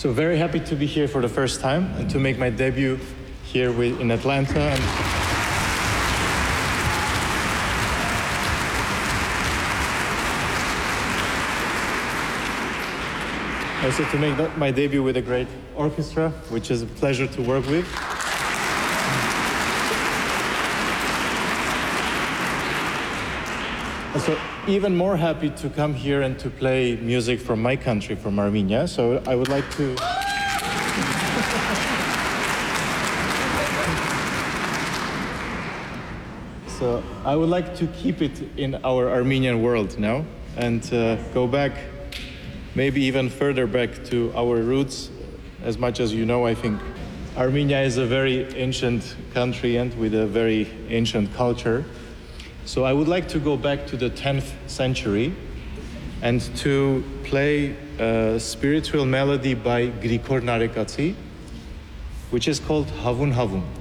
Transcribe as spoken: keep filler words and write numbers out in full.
So very happy to be here for the first time and to make my debut here with, in Atlanta. And also to make that, my debut with a great orchestra, which is a pleasure to work with. So even more happy to come here and to play music from my country, from Armenia. So I would like to... so I would like to keep it in our Armenian world now and uh, go back, maybe even further back to our roots. As much as you know, I think Armenia is a very ancient country and with a very ancient culture. So I would like to go back to the tenth century and to play a spiritual melody by Grigor Narekatsi, which is called Havun Havun.